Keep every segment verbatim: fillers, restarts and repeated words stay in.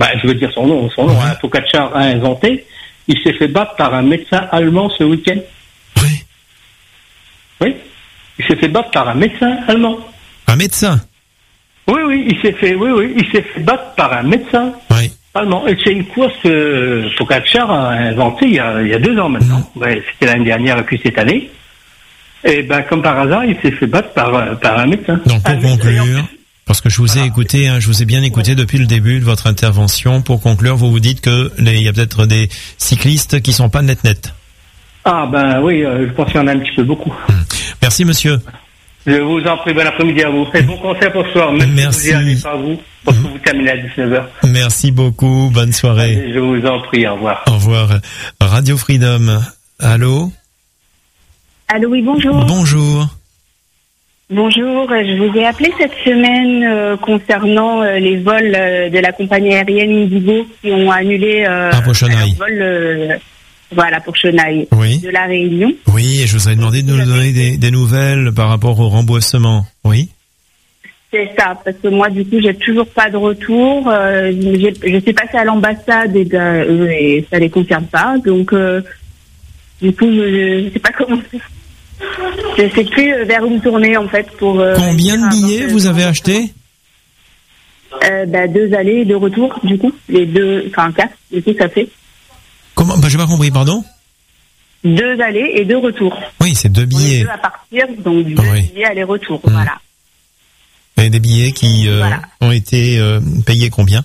bah, je veux dire son nom, son nom, hein, Pogačar a inventé, il s'est fait battre par un médecin allemand ce week-end. Oui. Oui. Il s'est fait battre par un médecin allemand. Un médecin? Oui, oui, il s'est fait, oui, oui, il s'est fait battre par un médecin oui. allemand. Et c'est une course que Pogačar a inventée il y a, il y a deux ans maintenant. Mmh. Ouais, c'était l'année dernière et puis cette année. Et ben, comme par hasard, il s'est fait battre par, par un médecin. Donc, pour conclure, parce que je vous ai voilà. écouté, hein, je vous ai bien écouté depuis le début de votre intervention. Pour conclure, vous vous dites que les, il y a peut-être des cyclistes qui sont pas net net. Ah ben oui, euh, je pense qu'il y en a un petit peu beaucoup. Mmh. Merci, monsieur. Je vous en prie, bon après-midi à vous. Et bon concert pour ce soir. Même Merci. Si vous n'y allez pas, vous, parce que vous terminez à dix-neuf heures. Merci beaucoup, bonne soirée. Allez, je vous en prie, au revoir. Au revoir. Radio Freedom. Allô? Allô, oui, bonjour. Bonjour. Bonjour, je vous ai appelé cette semaine euh, concernant euh, les vols euh, de la compagnie aérienne Indigo qui ont annulé euh, ah, pour Chenaille. leur vol, euh, voilà, pour Chenaille, oui. de la Réunion. Oui, et je vous avais demandé de nous donner des, des nouvelles par rapport au remboursement, oui. C'est ça, parce que moi, du coup, j'ai toujours pas de retour. Euh, j'ai, je suis passée à l'ambassade et, de, et ça les concerne pas, donc euh, du coup, je, je sais pas comment faire. Je sais plus vers où me tourner en fait pour. Euh, Combien de billets vous avez acheté? euh, bah, deux allées et deux retours du coup, les deux, enfin quatre, du coup ça fait. Comment? Bah j'ai pas compris, pardon. Deux allées et deux retours. Oui, c'est deux billets. Deux à partir, donc deux oui. billets aller-retour, mmh. voilà. Et des billets qui euh, voilà. ont été euh, payés combien?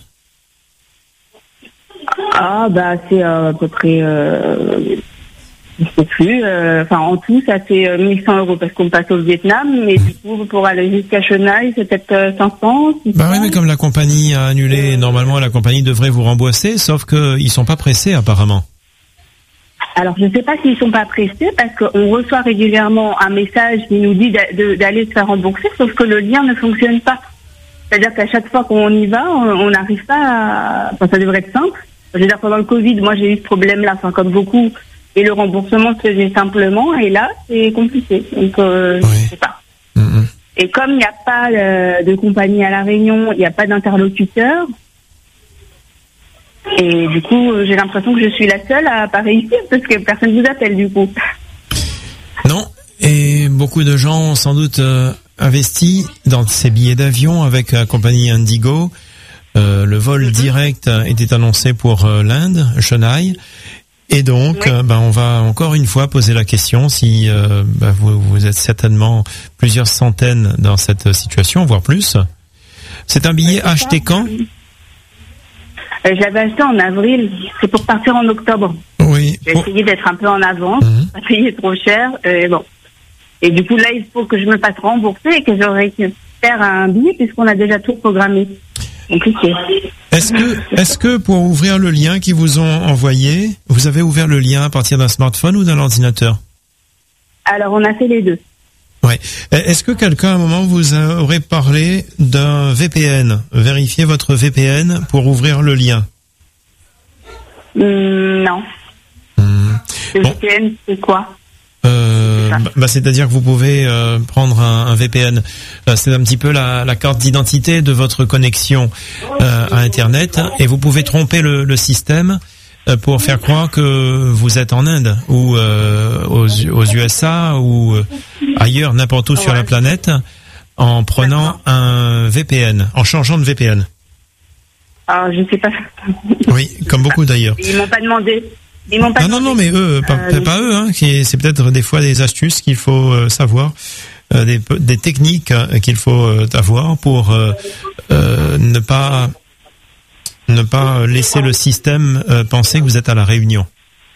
Ah bah c'est euh, à peu près. Euh, Je ne sais plus. Enfin, euh, en tout, ça fait euh, mille cent euros parce qu'on passe au Vietnam. Mais du coup, pour aller jusqu'à Chenaille, c'est peut-être euh, cinq cents, six cents. Bah oui, mais comme la compagnie a annulé, euh... normalement, la compagnie devrait vous rembourser, sauf qu'ils sont pas pressés, apparemment. Alors, je ne sais pas s'ils sont pas pressés parce qu'on reçoit régulièrement un message qui nous dit d'aller se faire rembourser, sauf que le lien ne fonctionne pas. C'est-à-dire qu'à chaque fois qu'on y va, on n'arrive pas à... Enfin, ça devrait être simple. Je veux dire, pendant le Covid, moi, j'ai eu ce problème-là, enfin, comme beaucoup... Et le remboursement se faisait simplement, et là, c'est compliqué. Donc, euh, oui. je sais pas. Mm-hmm. Et comme il n'y a pas euh, de compagnie à La Réunion, il n'y a pas d'interlocuteur, et du coup, j'ai l'impression que je suis la seule à pas réussir, parce que personne ne vous appelle, du coup. Non, et beaucoup de gens ont sans doute euh, investi dans ces billets d'avion avec la compagnie Indigo. Euh, le vol mm-hmm. direct était annoncé pour euh, l'Inde, Chenaille. Et donc, oui. euh, ben, on va encore une fois poser la question si euh, ben, vous, vous êtes certainement plusieurs centaines dans cette situation, voire plus. C'est un billet oui, acheté ça. Quand euh, Je l'avais acheté en avril. C'est pour partir en octobre. Oui. J'ai essayé d'être un peu en avance, mmh. pas payer trop cher. Et bon. Et du coup, là, il faut que je me fasse rembourser et que je récupère un billet puisqu'on a déjà tout programmé. Compliqué. Est-ce que, est-ce que pour ouvrir le lien qu'ils vous ont envoyé, vous avez ouvert le lien à partir d'un smartphone ou d'un ordinateur? Alors, on a fait les deux. Ouais. Est-ce que quelqu'un, à un moment, vous aurait parlé d'un V P N? Vérifiez votre V P N pour ouvrir le lien. Mmh, non. Mmh. Le bon. V P N, c'est quoi? Euh, bah, c'est-à-dire que vous pouvez euh, prendre un, un V P N. Là, c'est un petit peu la, la carte d'identité de votre connexion euh, à Internet, et vous pouvez tromper le, le système euh, pour faire croire que vous êtes en Inde ou euh, aux, aux U S A ou euh, ailleurs, n'importe où ouais. sur la planète, en prenant un V P N, en changeant de V P N. Alors, je sais pas. Oui, comme beaucoup d'ailleurs. Ils m'ont pas demandé. Ils m'ont pas non, non, non, mais eux, pas, euh, pas eux, hein, qui, c'est peut-être des fois des astuces qu'il faut euh, savoir, euh, des, des techniques euh, qu'il faut euh, avoir pour euh, euh, ne pas ne pas laisser le système euh, penser que vous êtes à la Réunion.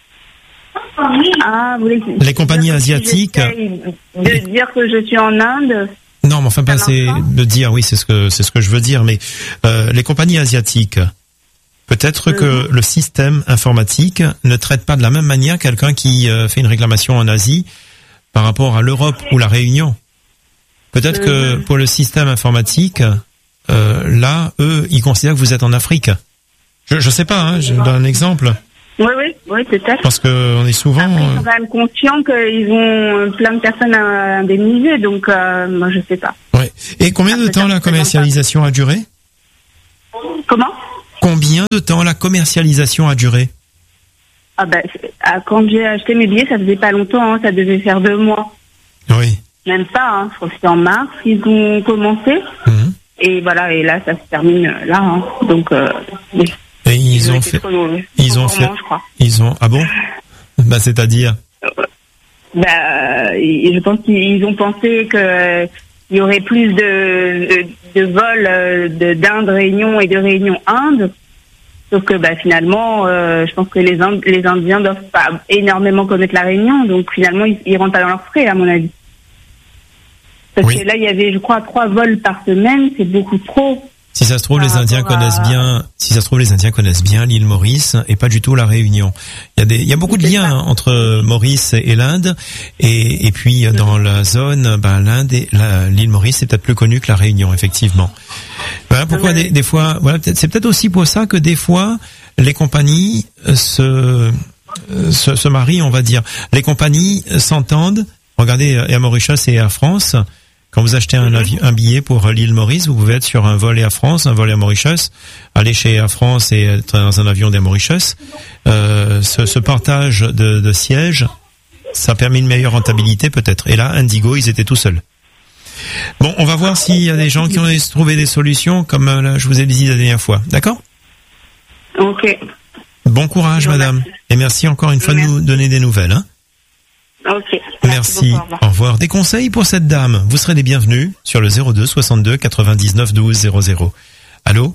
Ah, vous voulez les compagnies asiatiques. De dire que je suis en Inde. Non, mais enfin pas c'est de dire, oui, c'est ce que c'est ce que je veux dire, mais euh, les compagnies asiatiques. Peut-être que le système informatique ne traite pas de la même manière quelqu'un qui euh, fait une réclamation en Asie par rapport à l'Europe ou la Réunion. Peut-être que pour le système informatique, euh, là, eux, ils considèrent que vous êtes en Afrique. Je ne sais pas, hein, je donne un exemple. Oui, oui, oui, peut-être. Parce qu'on est souvent... Après, ils sont quand même conscients qu'ils ont plein de personnes à indemniser, donc euh, moi, je ne sais pas. Ouais. Et combien de temps la commercialisation a duré ? Comment ? Combien de temps la commercialisation a duré? Ah bah, quand j'ai acheté mes billets, ça faisait pas longtemps, hein, ça devait faire deux mois. Oui. Même pas, hein, je crois que c'était en mars qu'ils ont commencé. Mmh. Et voilà, et là, ça se termine là. Hein. Donc, euh, oui. Et ils, ils ont fait. Trop, ils ont fait. Je crois. Ils ont. Ah bon? Bah, c'est-à-dire? Euh, bah, je pense qu'ils ont pensé que il y aurait plus de, de, de vols de, d'Inde Réunion et de Réunion Inde. Sauf que bah, finalement, euh, je pense que les, Ind- les Indiens ne doivent pas énormément connaître la Réunion. Donc finalement, ils ne rentrent pas dans leurs frais, à mon avis. Parce oui. que là, il y avait, je crois, trois vols par semaine. C'est beaucoup trop. Si ça se trouve, les Indiens connaissent à... bien, si ça se trouve, les Indiens connaissent bien l'île Maurice et pas du tout la Réunion. Il y a des, il y a beaucoup de liens hein, entre Maurice et l'Inde. Et, et puis, mmh. dans la zone, ben, l'Inde et la, l'île Maurice, c'est peut-être plus connu que la Réunion, effectivement. Voilà pourquoi des, des fois, voilà, peut-être, c'est peut-être aussi pour ça que des fois, les compagnies se, se, se marient, on va dire. Les compagnies s'entendent. Regardez, Air Mauritius et Air France. Quand vous achetez un, avi- un billet pour l'île Maurice, vous pouvez être sur un vol Air France, un vol Air Mauritius, aller chez Air France et être dans un avion d'Air Mauritius. Euh, ce, ce partage de, de sièges, ça permet une meilleure rentabilité peut-être. Et là, Indigo, ils étaient tout seuls. Bon, on va voir s'il y a des gens qui ont trouvé des solutions, comme là, je vous ai dit la dernière fois. D'accord ? Ok. Bon courage, madame. Et merci encore une fois merci. de nous donner des nouvelles. Hein. Ok. Merci. Beaucoup, au, au revoir. Des conseils pour cette dame. Vous serez les bienvenus sur le zéro deux soixante-deux quatre-vingt-dix-neuf douze zéro zéro. Allô?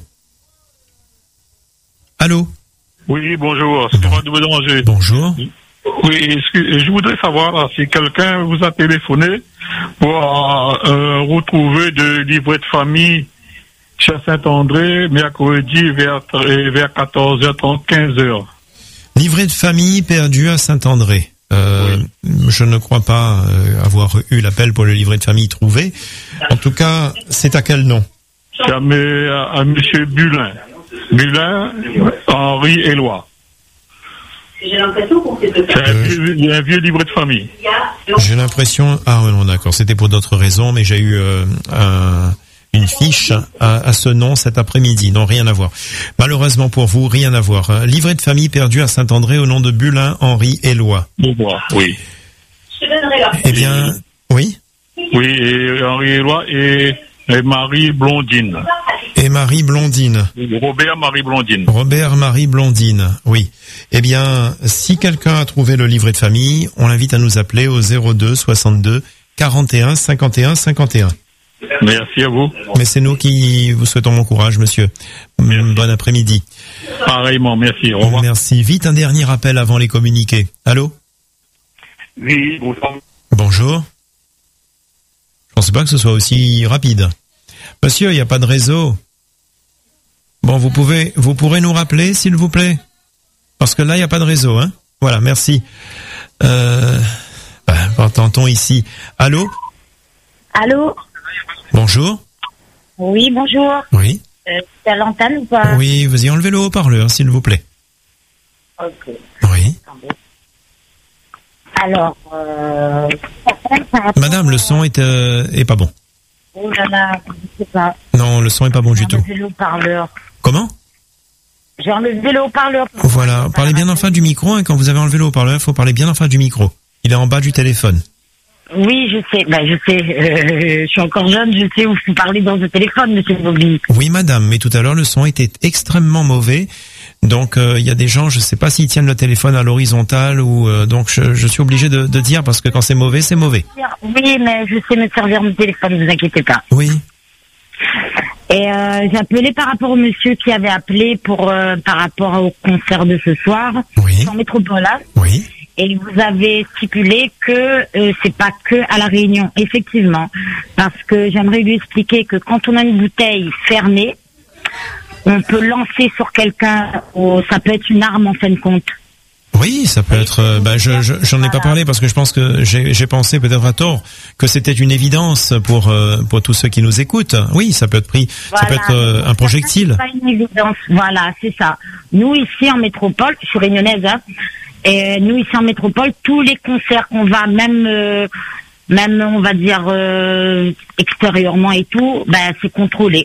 Allô? Oui, bonjour. C'est Roi de Bélanger. Bonjour. Oui, excuse, je voudrais savoir si quelqu'un vous a téléphoné pour euh, retrouver de livret de famille chez Saint-André, mercredi vers, vers quatorze heures trente, quinze heures. Livret de famille perdu à Saint-André. Euh, oui. Je ne crois pas euh, avoir eu l'appel pour le livret de famille trouvé. En tout cas, c'est à quel nom? C'est à, mes, à, à monsieur Bulin. Bulin, Henri Éloi. J'ai l'impression qu'on s'est fait. C'est un, vieux, un vieux livret de famille. J'ai l'impression... Ah oui, non, d'accord. C'était pour d'autres raisons, mais j'ai eu euh, un... une fiche à, à ce nom cet après-midi. Non, rien à voir. Malheureusement pour vous, rien à voir. Livret de famille perdu à Saint-André au nom de Bulin, Henri Éloi. Oui. Eh bien, oui. Oui, et Henri Éloi et, et Marie Blondine. Et Marie Blondine. Robert Marie Blondine. Robert Marie Blondine, oui. Eh bien, si quelqu'un a trouvé le livret de famille, on l'invite à nous appeler au zéro deux soixante-deux quarante et un cinquante et un cinquante et un. Merci à vous. Mais c'est nous qui vous souhaitons bon courage, monsieur. Merci. Bon après-midi. Pareillement, merci. Au revoir. Merci. Vite, un dernier appel avant les communiqués. Allô? Oui, bonjour. Bonjour. Je pense pas que ce soit aussi rapide. Monsieur, il n'y a pas de réseau. Bon, vous pouvez, vous pourrez nous rappeler, s'il vous plaît? Parce que là, il n'y a pas de réseau, hein? Voilà, merci. Euh, ben, tentons ici. Allô? Allô? Bonjour. Oui, bonjour. Oui. Euh, c'est à l'antenne ou pas? Oui, vas-y, enlevez le haut-parleur, s'il vous plaît. Ok. Oui. Alors, euh... Madame, le son est, euh, est pas bon. Oh là là, je sais pas. Non, le son est pas bon du tout. J'ai enlevé le haut-parleur. Comment? J'ai enlevé le haut-parleur. Voilà, parlez bien en face du micro, hein. Quand vous avez enlevé le haut-parleur, il faut parler bien en face du micro. Il est en bas du téléphone. Oui, je sais, ben, je sais, euh, je suis encore jeune, je sais où vous parlez dans le téléphone, monsieur Bobby. Oui, madame, mais tout à l'heure, le son était extrêmement mauvais. Donc, il euh, y a des gens, je sais pas s'ils tiennent le téléphone à l'horizontale ou, euh, donc, je, je suis obligé de, de dire parce que quand c'est mauvais, c'est mauvais. Oui, mais je sais me servir mon téléphone, ne vous inquiétez pas. Oui. Et, euh, j'ai appelé par rapport au monsieur qui avait appelé pour, euh, par rapport au concert de ce soir. Oui. En métropole. Oui. Et vous avez stipulé que euh, c'est pas que à la Réunion, effectivement, parce que j'aimerais lui expliquer que quand on a une bouteille fermée, on peut lancer sur quelqu'un, ou ça peut être une arme en fin de compte. Oui, ça peut être. Euh, ben, je, je j'en ai pas parlé parce que je pense que j'ai, j'ai pensé peut-être à tort que c'était une évidence pour euh, pour tous ceux qui nous écoutent. Oui, ça peut être pris, voilà. Ça peut être euh, un projectile. C'est pas une évidence. Voilà, c'est ça. Nous ici en métropole, je suis réunionnaise, hein. Et nous, ici en métropole, tous les concerts qu'on va, même, euh, même on va dire euh, extérieurement et tout, ben c'est contrôlé.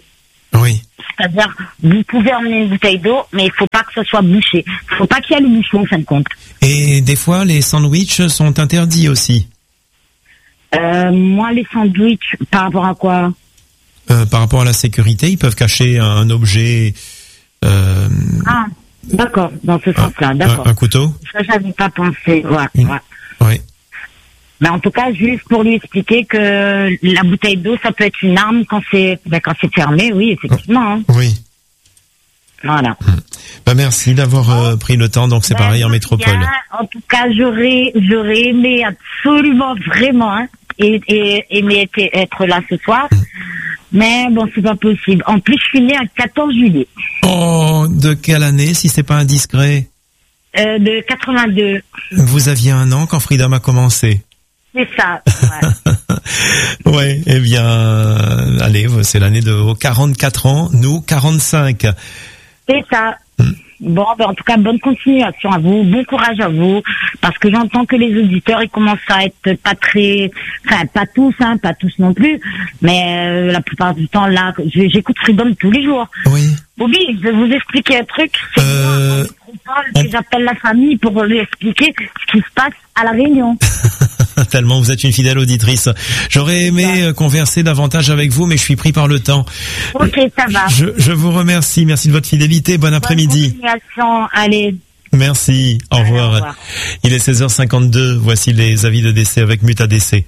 Oui. C'est-à-dire, vous pouvez emmener une bouteille d'eau, mais il faut pas que ce soit bouché. Il faut pas qu'il y ait le bouchon, en fin de compte. Et des fois, les sandwichs sont interdits aussi. Euh, moi, les sandwichs, par rapport à quoi? Euh, par rapport à la sécurité, ils peuvent cacher un objet. Euh, ah, d'accord, dans ce sens-là, d'accord. Un, un couteau. Ça, j'avais pas pensé. Ouais, Une... ouais. Oui. Mais en tout cas, juste pour lui expliquer que la bouteille d'eau, ça peut être une arme quand c'est, ben, quand c'est fermé, oui, effectivement. Hein. Oui. Voilà. Bah merci d'avoir euh, pris le temps. Donc c'est ben, pareil en métropole. Bien. En tout cas, j'aurais, j'aurais aimé absolument vraiment hein, et, et aimé être, être là ce soir. Mmh. Mais bon, c'est pas possible. En plus, je suis née le quatorze juillet. Oh, de quelle année, si c'est pas indiscret? euh, De quatre-vingt-deux. Vous aviez un an quand Freedom a commencé. C'est ça, ouais. Ouais, eh bien, allez, c'est l'année de vos quarante-quatre ans, nous, quarante-cinq. C'est ça. Mm. Bon, ben, en tout cas, bonne continuation à vous, bon courage à vous, parce que j'entends que les auditeurs, ils commencent à être pas très, enfin, pas tous, hein, pas tous non plus, mais euh, la plupart du temps, là, j'écoute Freedom tous les jours. Oui. Bobby, je vais vous expliquer un truc. C'est euh... moi, on... que j'appelle la famille pour lui expliquer ce qui se passe à la Réunion. Tellement vous êtes une fidèle auditrice. J'aurais aimé ouais. converser davantage avec vous, mais je suis pris par le temps. Ok, ça va. Je, je vous remercie. Merci de votre fidélité. Bon après-midi. Bonne continuation. Allez. Merci. Au Allez, revoir. au revoir. Il est seize heures cinquante-deux. Voici les avis de décès avec Muta D C.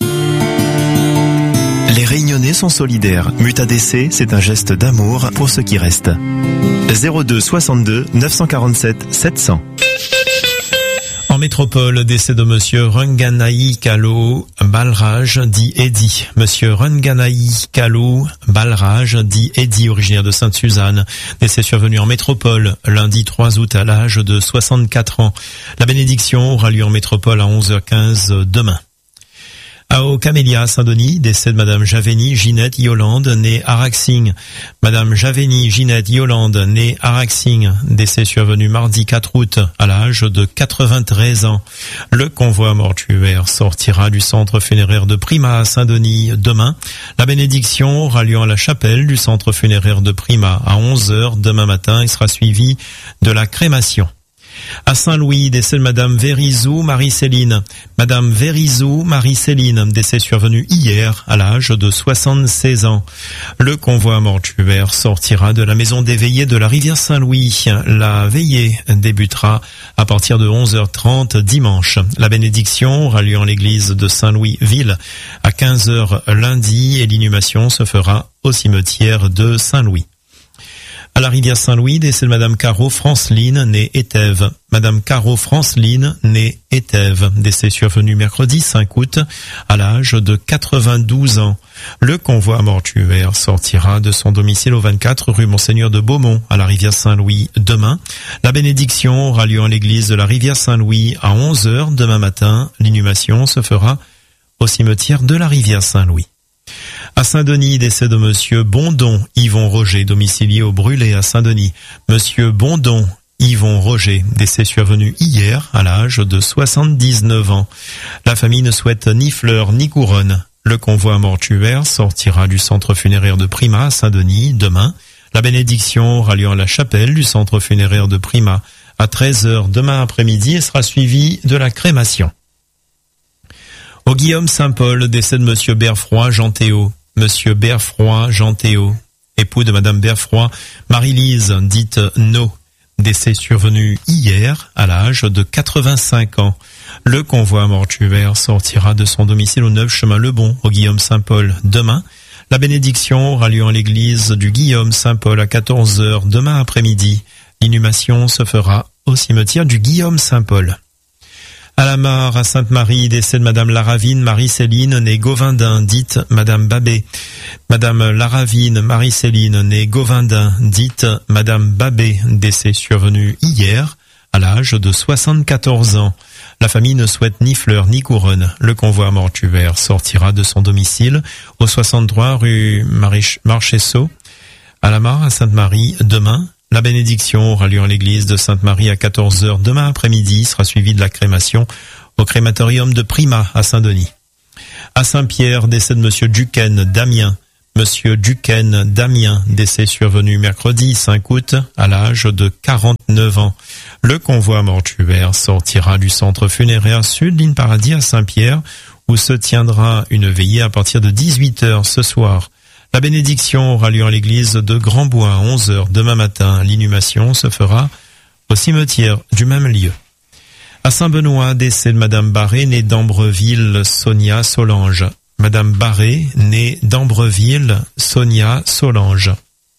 Les Réunionnais sont solidaires. Muta D C, c'est un geste d'amour pour ceux qui restent. zéro deux soixante-deux neuf cent quarante-sept sept cents. En métropole, décès de monsieur Runganaï Kalo Balraj, dit Eddy. Monsieur Runganaï Kalo Balraj, dit Eddy, originaire de Sainte-Suzanne. Décès survenu en métropole, lundi trois août à l'âge de soixante-quatre ans. La bénédiction aura lieu en métropole à onze heures quinze demain. Au Camélia, Saint-Denis, décès de Madame Javeni Ginette Yolande, née Araxing. Madame Javeni Ginette Yolande, née Araxing, décès survenu mardi quatre août, à l'âge de quatre-vingt-treize ans. Le convoi mortuaire sortira du centre funéraire de Prima à Saint-Denis demain. La bénédiction aura lieu à la chapelle du centre funéraire de Prima à onze heures demain matin et sera suivie de la crémation. À Saint-Louis, décès de Madame Vérizou Marie-Céline. Madame Vérizou Marie-Céline, décès survenu hier à l'âge de soixante-seize ans. Le convoi mortuaire sortira de la maison des veillées de la rivière Saint-Louis. La veillée débutera à partir de onze heures trente dimanche. La bénédiction aura lieu en l'église de Saint-Louis-Ville à quinze heures lundi et l'inhumation se fera au cimetière de Saint-Louis. À la rivière Saint-Louis, décès de Madame Caro Franceline, née Étève. Madame Caro Franceline, née Étève. Décès survenu mercredi cinq août, à l'âge de quatre-vingt-douze ans. Le convoi mortuaire sortira de son domicile au vingt-quatre rue Monseigneur de Beaumont, à la rivière Saint-Louis, demain. La bénédiction aura lieu en l'église de la rivière Saint-Louis à onze heures demain matin. L'inhumation se fera au cimetière de la rivière Saint-Louis. À Saint-Denis, décès de Monsieur Bondon Yvon Roger, domicilié au Brûlé à Saint-Denis. Monsieur Bondon Yvon Roger, décès survenu hier à l'âge de soixante-dix-neuf ans. La famille ne souhaite ni fleurs ni couronne. Le convoi mortuaire sortira du centre funéraire de Prima à Saint-Denis demain. La bénédiction aura lieu à la chapelle du centre funéraire de Prima à treize heures demain après-midi et sera suivie de la crémation. Au Guillaume Saint-Paul, décès de Monsieur Berfroy Jean Théo. Monsieur Berfroy Jean Théo, époux de Madame Berfroy, Marie-Lise, dite No, décès survenu hier à l'âge de quatre-vingt-cinq ans. Le convoi mortuaire sortira de son domicile au neuf chemin Lebon, au Guillaume Saint-Paul, demain. La bénédiction aura lieu en l'église du Guillaume Saint-Paul à quatorze heures demain après-midi. L'inhumation se fera au cimetière du Guillaume Saint-Paul. À la Mare, à Sainte-Marie, décès de Madame Laravine Marie-Céline, née Govindin, dite Madame Babé. Madame Laravine Marie-Céline, née Govindin, dite Madame Babé, décès survenu hier, à l'âge de soixante-quatorze ans. La famille ne souhaite ni fleurs ni couronne. Le convoi mortuaire sortira de son domicile au soixante-trois rue Marchessault, à la Mare, à Sainte-Marie, demain. La bénédiction aura lieu en l'église de Sainte-Marie à quatorze heures demain après-midi, sera suivie de la crémation au crématorium de Prima à Saint-Denis. À Saint-Pierre, décès de Monsieur Duquesne Damien. Monsieur Duquesne Damien, décès survenu mercredi cinq août à l'âge de quarante-neuf ans. Le convoi mortuaire sortira du centre funéraire Sud Ligne Paradis à Saint-Pierre où se tiendra une veillée à partir de dix-huit heures ce soir. La bénédiction aura lieu à l'église de Grandbois à onze heures demain matin. L'inhumation se fera au cimetière du même lieu. À Saint-Benoît, décès de Madame Barré, née d'Ambreville, Sonia Solange. Madame Barré, née d'Ambreville, Sonia Solange.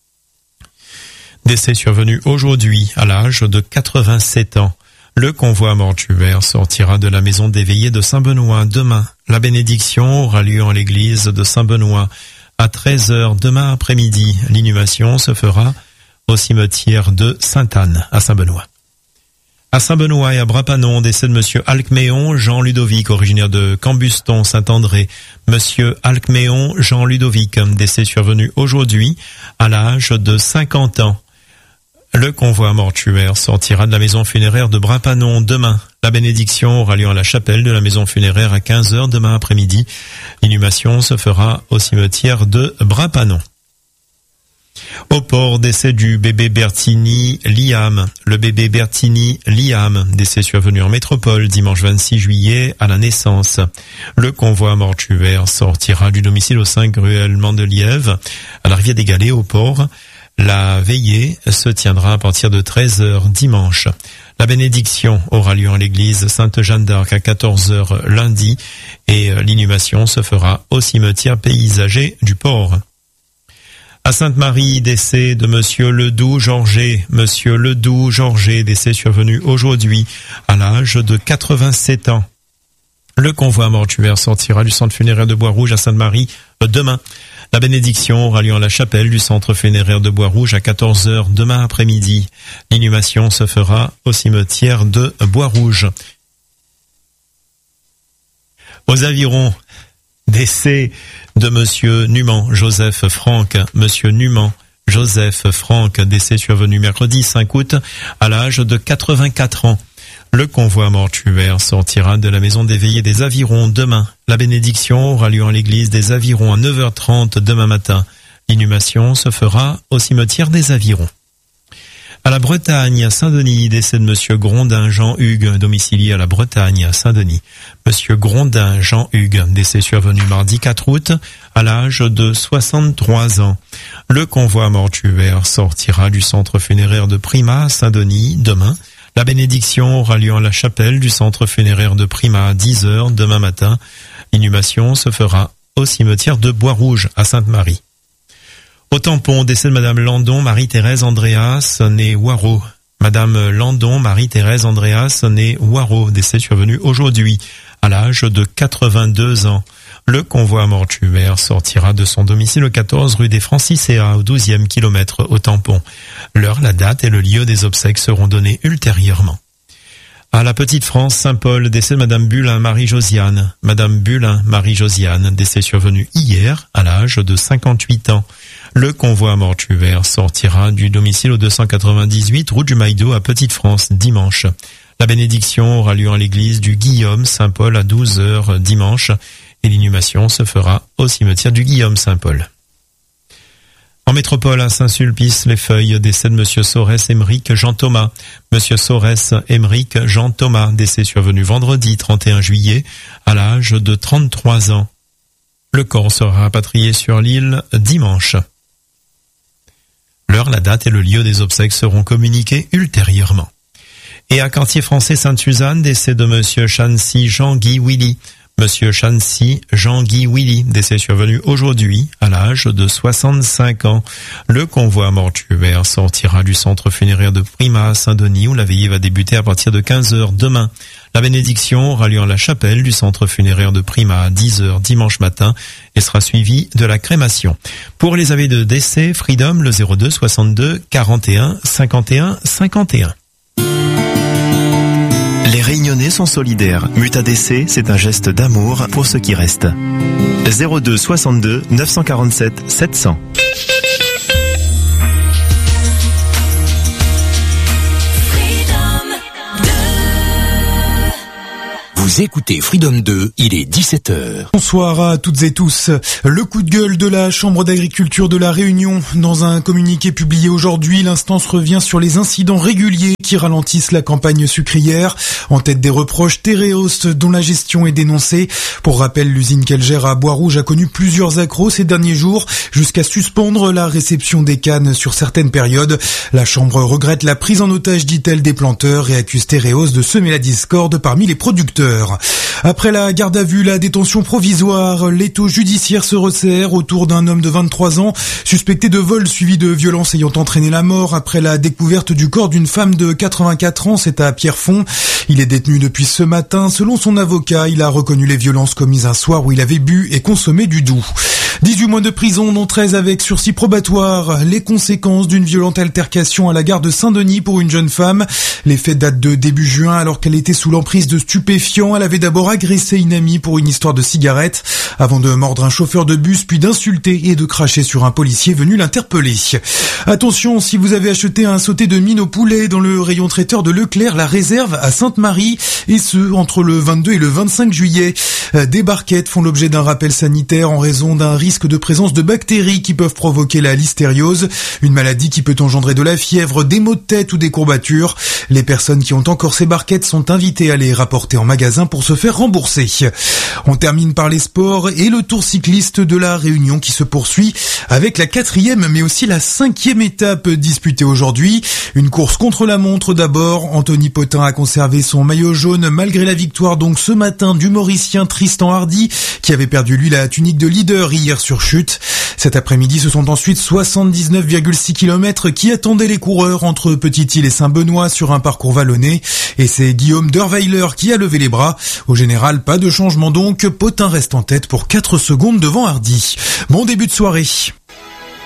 Décès survenu aujourd'hui à l'âge de quatre-vingt-sept ans. Le convoi mortuaire sortira de la maison des veillées de Saint-Benoît demain. La bénédiction aura lieu en l'église de Saint-Benoît à treize heures demain après-midi. L'inhumation se fera au cimetière de Sainte-Anne à Saint-Benoît. À Saint-Benoît et à Brapanon, décès de Monsieur Alcméon Jean-Ludovic, originaire de Cambuston, Saint-André. Monsieur Alcméon Jean-Ludovic, décès survenu aujourd'hui à l'âge de cinquante ans. Le convoi mortuaire sortira de la maison funéraire de Brapanon demain. La bénédiction aura lieu à la chapelle de la maison funéraire à quinze heures demain après-midi. L'inhumation se fera au cimetière de Brapanon. Au port, décès du bébé Bertini Liam. Le bébé Bertini Liam, décès survenu en métropole dimanche vingt-six juillet à la naissance. Le convoi mortuaire sortira du domicile au cinq ruelle Mandeliève à la rivière des Galets au port. La veillée se tiendra à partir de treize heures dimanche. La bénédiction aura lieu en l'église Sainte-Jeanne d'Arc à quatorze heures lundi et l'inhumation se fera au cimetière paysager du port. À Sainte-Marie, décès de Monsieur Ledoux Georget. Monsieur Ledoux Georget, décès survenu aujourd'hui à l'âge de quatre-vingt-sept ans. Le convoi mortuaire sortira du centre funéraire de Bois-Rouge à Sainte-Marie demain. La bénédiction aura lieu à la chapelle du centre funéraire de Bois-Rouge à quatorze heures demain après-midi. L'inhumation se fera au cimetière de Bois-Rouge. Aux Avirons, décès de Monsieur Numan Joseph Franck. Monsieur Numan Joseph Franck, décès survenu mercredi cinq août à l'âge de quatre-vingt-quatre ans. Le convoi mortuaire sortira de la maison des veillées des Avirons demain. La bénédiction aura lieu en l'église des Avirons à neuf heures trente demain matin. L'inhumation se fera au cimetière des Avirons. À la Bretagne, à Saint-Denis, décès de Monsieur Grondin Jean-Hugues, domicilié à la Bretagne, à Saint-Denis. Monsieur Grondin Jean-Hugues, décès survenu mardi quatre août, à l'âge de soixante-trois ans. Le convoi mortuaire sortira du centre funéraire de Prima à Saint-Denis demain. La bénédiction aura lieu à la chapelle du centre funéraire de Prima à dix heures demain matin. L'inhumation se fera au cimetière de Bois-Rouge à Sainte-Marie. Au tampon, décès de Madame Landon Marie-Thérèse Andréas, née Waro. Madame Landon Marie-Thérèse Andréas, née Waro, décès survenu aujourd'hui à l'âge de quatre-vingt-deux ans. Le convoi mortuaire sortira de son domicile au quatorze rue des Francicéas, au douzième kilomètre au tampon. L'heure, la date et le lieu des obsèques seront donnés ultérieurement. À la Petite France, Saint-Paul, décès de Madame Bulin Marie-Josiane. Madame Bulin Marie-Josiane, décès survenu hier à l'âge de cinquante-huit ans. Le convoi mortuaire sortira du domicile au deux cent quatre-vingt-dix-huit route du Maïdo à Petite France dimanche. La bénédiction aura lieu en l'église du Guillaume Saint-Paul à douze heures dimanche et l'inhumation se fera au cimetière du Guillaume Saint-Paul. En métropole, à Saint-Sulpice-les-Feuilles, décès de Monsieur Sorès Émeric Jean Thomas. Monsieur Sorès Émeric Jean Thomas, décès survenu vendredi trente et un juillet à l'âge de trente-trois ans. Le corps sera rapatrié sur l'île dimanche. L'heure, la date et le lieu des obsèques seront communiqués ultérieurement. Et à Quartier Français Sainte-Suzanne, décès de Monsieur Chancy Jean-Guy Willy. Monsieur Chancy Jean-Guy Willy, décès survenu aujourd'hui à l'âge de soixante-cinq ans. Le convoi mortuaire sortira du centre funéraire de Prima à Saint-Denis où la veillée va débuter à partir de quinze heures demain. La bénédiction aura lieu à la chapelle du centre funéraire de Prima à dix heures dimanche matin et sera suivie de la crémation. Pour les avis de décès, Freedom, le zéro deux soixante-deux quarante et un cinquante et un cinquante et un. Les Réunionnais sont solidaires. Muta-D-C, c'est un geste d'amour pour ceux qui restent. zéro deux soixante-deux neuf cent quarante-sept sept cents. Vous écoutez Freedom deux, il est dix-sept heures. Bonsoir à toutes et tous. Le coup de gueule de la Chambre d'agriculture de la Réunion. Dans un communiqué publié aujourd'hui, l'instance revient sur les incidents réguliers qui ralentissent la campagne sucrière. En tête des reproches, Tereos, dont la gestion est dénoncée. Pour rappel, l'usine qu'elle gère à Bois-Rouge a connu plusieurs accros ces derniers jours, jusqu'à suspendre la réception des cannes sur certaines périodes. La Chambre regrette la prise en otage, dit-elle, des planteurs et accuse Tereos de semer la discorde parmi les producteurs. Après la garde à vue, la détention provisoire, l'étau judiciaire se resserre autour d'un homme de vingt-trois ans, suspecté de vol suivi de violences ayant entraîné la mort après la découverte du corps d'une femme de quatre-vingt-quatre ans, c'est à Pierrefonds. Il est détenu depuis ce matin. Selon son avocat, il a reconnu les violences commises un soir où il avait bu et consommé du doux. dix-huit mois de prison, dont treize avec sursis probatoire. Les conséquences d'une violente altercation à la gare de Saint-Denis pour une jeune femme. Les faits datent de début juin, alors qu'elle était sous l'emprise de stupéfiants. Elle avait d'abord agressé une amie pour une histoire de cigarette, avant de mordre un chauffeur de bus, puis d'insulter et de cracher sur un policier venu l'interpeller. Attention, si vous avez acheté un sauté de mine au poulet dans le rayon traiteur de Leclerc, la réserve à Sainte-Marie, et ce, entre le vingt-deux et le vingt-cinq juillet. Des barquettes font l'objet d'un rappel sanitaire en raison d'un risque de présence de bactéries qui peuvent provoquer la listériose, une maladie qui peut engendrer de la fièvre, des maux de tête ou des courbatures. Les personnes qui ont encore ces barquettes sont invitées à les rapporter en magasin pour se faire rembourser. On termine par les sports et le tour cycliste de la Réunion qui se poursuit avec la quatrième mais aussi la cinquième étape disputée aujourd'hui. Une course contre la montre d'abord. Anthony Potin a conservé son maillot jaune malgré la victoire donc ce matin du Mauricien Tristan Hardy qui avait perdu lui la tunique de leader hier sur chute. Cet après-midi, ce sont ensuite soixante-dix-neuf virgule six kilomètres qui attendaient les coureurs entre Petite-Île et Saint-Benoît sur un parcours vallonné. Et c'est Guillaume Derweiler qui a levé les bras. Au général, pas de changement donc. Potin reste en tête pour quatre secondes devant Hardy. Bon début de soirée.